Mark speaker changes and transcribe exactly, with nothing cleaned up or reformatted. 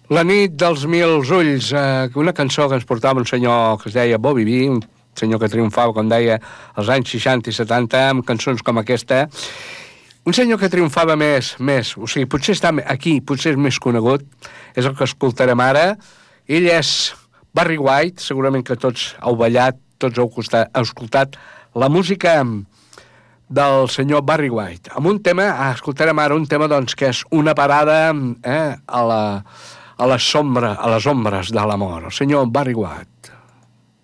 Speaker 1: La nit dels mil ulls, eh, una cançó que ens portava un senyor que es deia Bobby B, un senyor que triomfava, com deia, als anys seixanta i setanta, amb cançons com aquesta. Un senyor que triomfava més, més, o sigui, potser està aquí, potser és més conegut, és el que escoltarem ara. Ell és Barry White, segurament que tots heu ballat, tots heu escoltat, heu escoltat la música del senyor Barry White. Amb un tema, ah, escoltarem ara un tema doncs, que és una parada eh, a, la, a, la sombra, a les ombres de l'amor, el senyor Barry White.